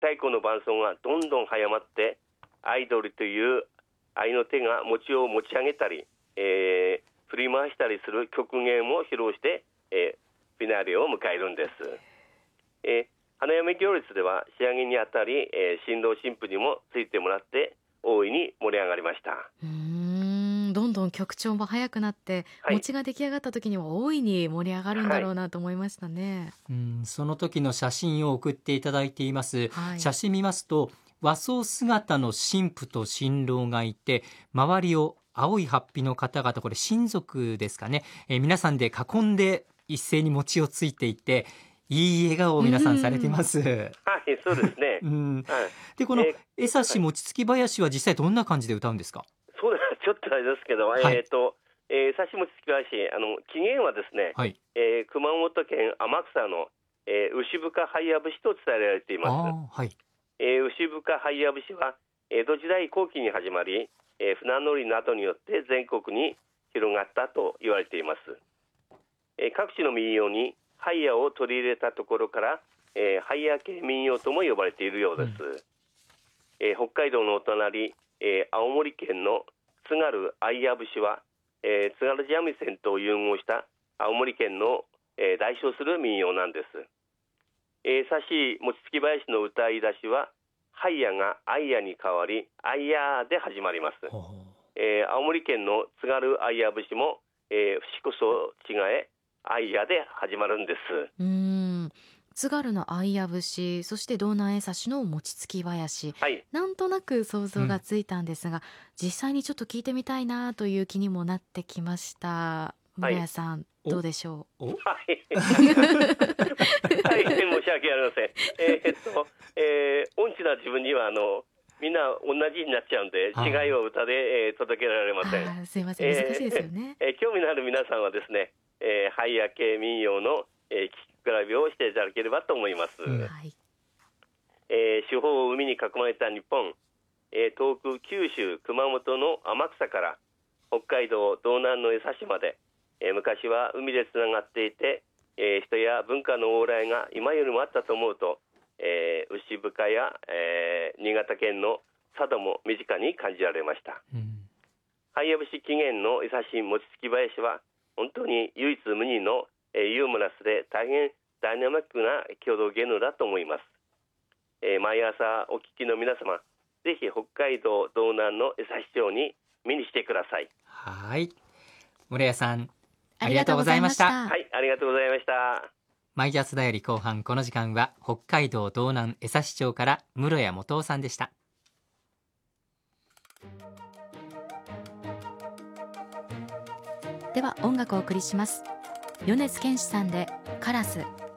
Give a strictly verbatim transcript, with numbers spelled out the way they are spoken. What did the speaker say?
太鼓の伴奏がどんどん早まって、アイドルという愛の手が餅を持ち上げたり、えー、振り回したりする曲芸も披露して、えー、フィナーレを迎えるんです。えー、花嫁行列では仕上げにあたり、えー、新郎新婦にもついてもらって大いに盛り上がりました。 うーん、どんどん曲調も速くなって、 はい、 餅が出来上がった時には大いに盛り上がるんだはい、 ろうなと思いましたね。 うん、その時の写真を送っていただいています。 はい。 写真見ますと、和装姿の新婦と新郎がいて、周りを青いハッピの方々、これ親族ですかね、えー皆さんで囲んで一斉に餅をついていて、いい笑顔を皆さんされています。 はい、そうですね。 うん、 はい、 でこのえ江差ーはい、 餅つき囃子は実際どんな感じで歌うんですか？ そうです。ちょっとあれですけど、 はい、 えーと、えー、刺し餅つきばし、あの起源はですね、 はい、 えー、熊本県天草の、えー、牛深ハイヤ節と伝えられています。 あー、はい、 えー、牛深ハイヤ節は江戸時代後期に始まり、えー、船乗りなどによって全国に広がったと言われています。えー、各地の民謡にハイヤを取り入れたところから、えー、ハイヤ系民謡とも呼ばれているようです。うん、えー、北海道のお隣、えー、青森県の津軽アイヤ節は、えー、津軽三味線と融合した青森県の、えー、代表する民謡なんです。えー、さし餅つき囃子の歌い出しはハイヤがアイヤに変わりアイヤーで始まります。えー、青森県の津軽アイヤ節も、えー、節こそ違えアイヤで始まるんです。 うーん、津軽の相矢節、そして道南江差の餅つき囃子、 はい、 なんとなく想うん、 像がついたんですが、実際にちょっと聞いてみたいなという気にもなってきました。 はい、 村屋さん、どうでしょお、 はい、はい、申し訳ありません。えー、っと、えー、音痴な自分にはあのみんな同じになっちゃうんで、違いを歌で、えー、届けられう。 ません。 あー、すいません、難しいですよね。 えーえー興味のある皆さんはですね、えー、ハイヤ系民謡の、えー、聞き比べをしていただければと思います。 うん、 はい。 えー、四方を海に囲まれた日本、えー、遠く九州熊本の天草から北海道道南の江差まで、えー、昔は海でつながっていて、えー、人や文化の往来が今よりもあったと思うと、えー、牛深や、えー、新潟県の佐渡も身近に感じられました。 うん、 ハイヤ節起源の江差餅つき囃子は本当に唯一無二の、えー、ユーモラスで大変ダイナミックな郷土芸能だと思います。えー、毎朝お聞きの皆様、ぜひ北海道道南の江差町に見に来てください。 はい、村屋さんありがとうございました。 はい、ありがとうございました。 毎朝だより後半、この時間は北海道道南江差町から室谷元夫さんでした。 では音楽をお送りします。米津玄師さんでカラス。